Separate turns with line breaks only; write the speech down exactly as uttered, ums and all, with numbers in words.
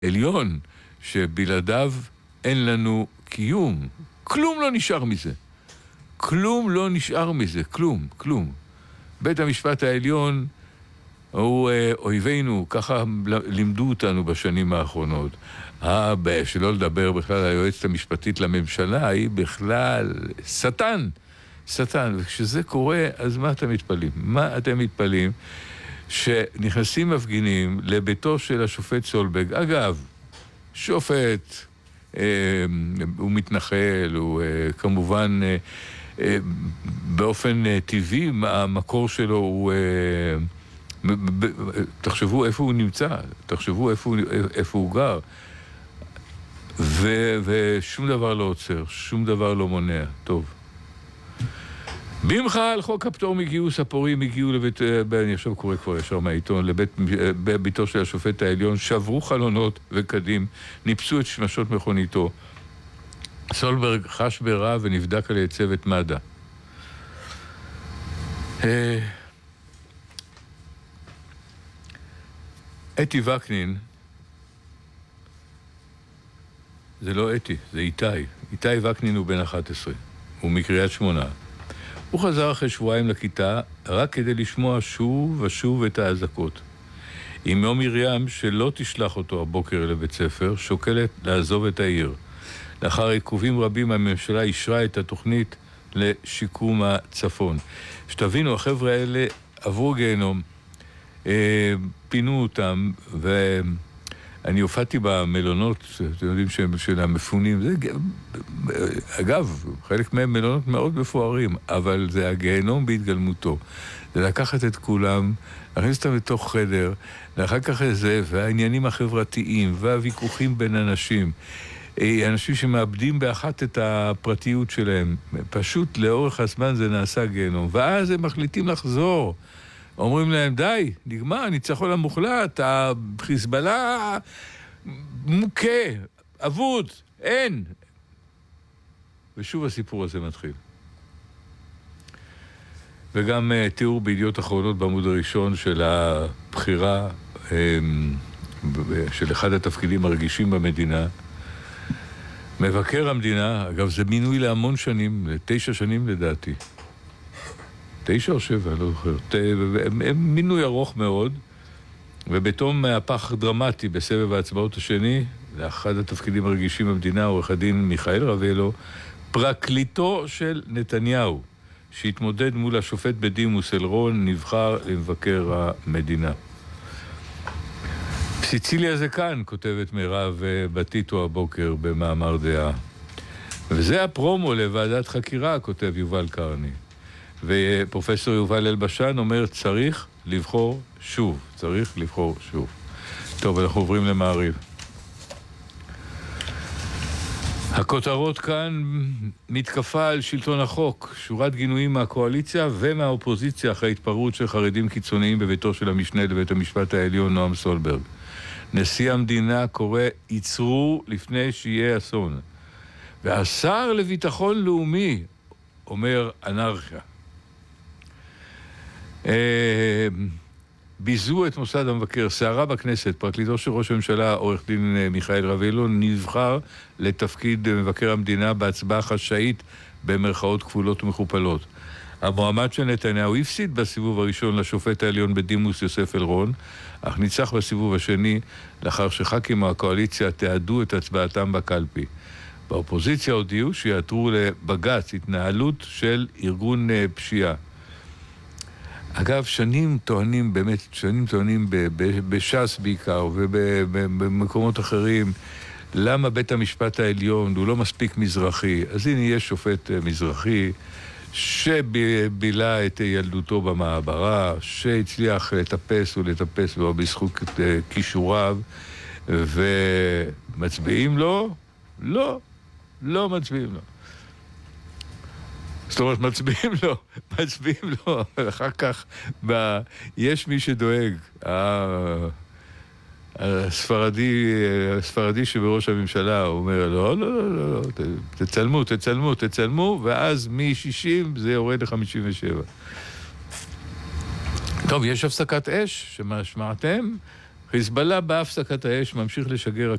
עליון, שבלעדיו אין לנו קיום. כלום לא נשאר מזה. כלום לא נשאר מזה, כלום, כלום. בית המשפט העליון הוא אה, אויבינו, ככה לימדו אותנו בשנים האחרונות. אה, שלא לדבר בכלל, היועצת המשפטית לממשלה היא בכלל שטן, שטן. וכשזה קורה, אז מה אתם מתפלאים? מה אתם מתפלאים? שנכנסים מפגינים לביתו של השופט סולברג. אגב, שופט, אה, הוא מתנחל, הוא אה, כמובן אה, אה, באופן אה, טבעי, המקור שלו הוא... אה, תחשבו איפה הוא נמצא, תחשבו איפה הוא, איפה הוא גר, ו, ושום דבר לא עוצר, שום דבר לא מונע. טוב. במחה על חוק הפטור מגיוס, הפורעים הגיעו לבית, אני עכשיו קורא כבר ישר מהעיתון, לבית ביתו של השופט העליון, שברו חלונות וקדים, ניפסו את שמשות מכוניתו. סולברג חש ברע ונבדק על ידי צוות מד"א. אתי וקנין, זה לא אתי, זה איתי. איתי וקנין הוא בן אחת עשרה, הוא מקריית שמונה. הוא חזר אחרי שבועיים לכיתה רק כדי לשמוע שוב ושוב את האזעקות. אמו מרים, שלא תשלח אותו הבוקר לבית ספר, שוקלת לעזוב את העיר. לאחר עיכובים רבים הממשלה אישרה את התוכנית לשיקום הצפון. שתבינו, החבר'ה האלה עברו גיהנום, אה, פינו אותם, ואני הופעתי במלונות, אתם יודעים שהם של המפונים, זה, אגב, חלק מהם מלונות מאוד מפוארים, אבל זה הגיהנום בהתגלמותו. זה לקחת את כולם, להכניס אותם לתוך חדר, ואחר כך זה, והעניינים החברתיים, והוויכוחים בין אנשים, אנשים שמאבדים באחת את הפרטיות שלהם, פשוט לאורך הזמן זה נעשה גיהנום, ואז הם מחליטים לחזור. אומרים להם, די, נגמר, ניצחון המוחלט, החיזבאללה מוכה, אבוד, אין. ושוב הסיפור הזה מתחיל. וגם uh, תיאור בידיעות אחרונות בעמוד הראשון של הבחירה um, של אחד התפקידים הרגישים במדינה. מבקר המדינה, אגב זה מינוי להמון שנים, תשע שנים לדעתי. תשע או שבע, לא זוכר. מינוי ארוך מאוד, ובתום מהפך דרמטי בסבב ההצבעות השני, לאחד התפקידים הרגישים במדינה, עורך הדין מיכאל רבלו, פרקליטו של נתניהו, שהתמודד מול השופט בדימוס אלרון, נבחר למבקר המדינה. סיציליה זה כאן, כותבת מירב בטיטו הבוקר במאמר דעה. וזה הפרומו לוועדת חקירה, כותב יובל קרני. ופרופסור יובל אלבשן אומר, צריך לבחור שוב. צריך לבחור שוב. טוב, אנחנו עוברים למעריב. הכותרות כאן, מתקפה על שלטון החוק, שורת גינויים מהקואליציה ומהאופוזיציה אחרי התפרעות של חרדים קיצוניים בביתו של המשנה לבית המשפט העליון נועם סולברג. נשיא המדינה קורא, ייצרו לפני שיהיה אסון. והשר לביטחון לאומי אומר, אנרכיה. ביזו את מוסד המבקר, שערה בכנסת, פרקליטו של ראש הממשלה, עורך דין מיכאל רבלו, נבחר לתפקיד מבקר המדינה בהצבעה חשאית במרכאות כפולות ומכופלות. המועמד של נתניהו הפסיד בסיבוב הראשון לשופט העליון בדימוס יוסף אלרון, אך ניצח בסיבוב השני לאחר שח"כים מהקואליציה תיעדו את הצבעתם בקלפי. באופוזיציה הודיעו שיעתרו לבג"ץ התנהלות של ארגון פשיעה. אגב, שנים טוענים, באמת, שנים טוענים בש"ס בעיקר ובמקומות אחרים, למה בית המשפט העליון הוא לא מספיק מזרחי. אז הנה יש שופט מזרחי שבילה את ילדותו במעברה, שהצליח לטפס ולטפס בו בזכות כישוריו, ומצביעים לו? לא, לא מצביעים לו. זאת אומרת, מצביעים לו, מצביעים לו, אבל אחר כך ב... יש מי שדואג, הספרדי, הספרדי שבראש הממשלה אומר, לא, לא, לא, לא, לא, תצלמו, תצלמו, תצלמו, ואז מ-שישים זה יורד ל-חמישים ושבע. טוב, יש הפסקת אש, שמה שמעתם? חיזבאללה בהפסקת האש ממשיך לשגר